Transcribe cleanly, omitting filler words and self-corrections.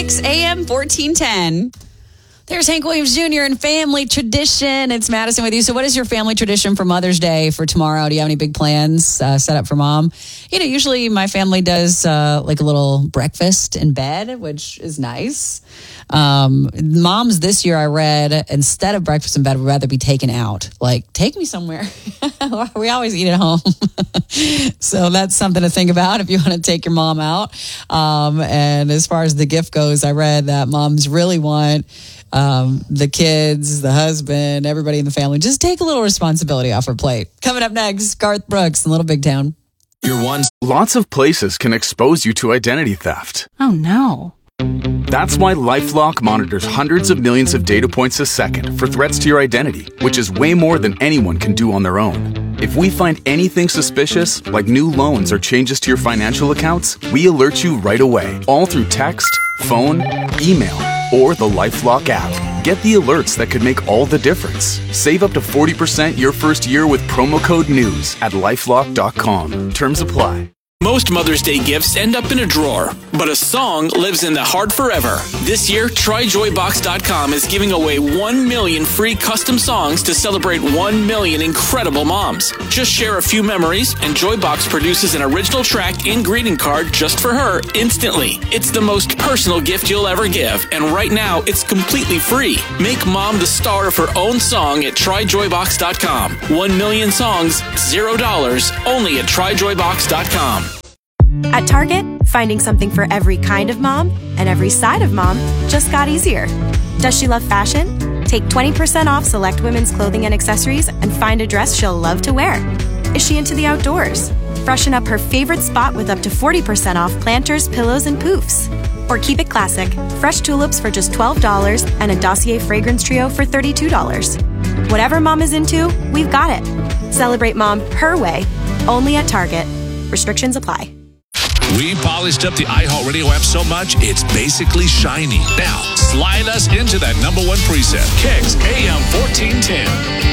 Kicks AM 1410. There's Hank Williams Jr. and Family Tradition. It's Madison with you. So what is your family tradition for Mother's Day for tomorrow? Do you have any big plans set up for Mom? Usually my family does like a little breakfast in bed, which is nice. Moms this year, I read, instead of breakfast in bed, would rather be taken out. Like, take me somewhere. We always eat at home. So that's something to think about if you want to take your mom out. And as far as the gift goes, I read that moms really want the kids, the husband, everybody in the family, just take a little responsibility off her plate. Coming up next, Garth Brooks in Little Big Town. Lots of places can expose you to identity theft. Oh, no. That's why LifeLock monitors hundreds of millions of data points a second for threats to your identity, which is way more than anyone can do on their own. If we find anything suspicious, like new loans or changes to your financial accounts, we alert you right away, all through text, phone, email, or the LifeLock app. Get the alerts that could make all the difference. Save up to 40% your first year with promo code NEWS at LifeLock.com. Terms apply. Most Mother's Day gifts end up in a drawer, but a song lives in the heart forever. This year, TryJoyBox.com is giving away 1 million free custom songs to celebrate 1 million incredible moms. Just share a few memories, and Joybox produces an original track and greeting card just for her instantly. It's the most personal gift you'll ever give, and right now, it's completely free. Make Mom the star of her own song at TryJoyBox.com. 1 million songs, $0, only at TryJoyBox.com. At Target, finding something for every kind of mom and every side of mom just got easier. Does she love fashion? Take 20% off select women's clothing and accessories and find a dress she'll love to wear. Is she into the outdoors? Freshen up her favorite spot with up to 40% off planters, pillows, and poofs. Or keep it classic, fresh tulips for just $12 and a Dossier fragrance trio for $32. Whatever mom is into, we've got it. Celebrate mom her way, only at Target. Restrictions apply. We polished up the iHeartRadio app so much, it's basically shiny. Now, slide us into that number one preset. Kicks AM 1410.